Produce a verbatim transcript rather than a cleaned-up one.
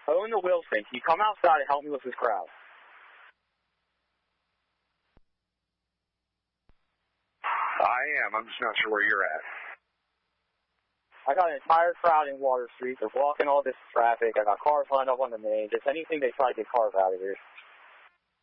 Owen the Wilson, can you come outside and help me with this crowd? I am. I'm just not sure where you're at. I got an entire crowd in Water Street. They're blocking all this traffic. I got cars lined up on the main. Just anything they try to get cars out of here.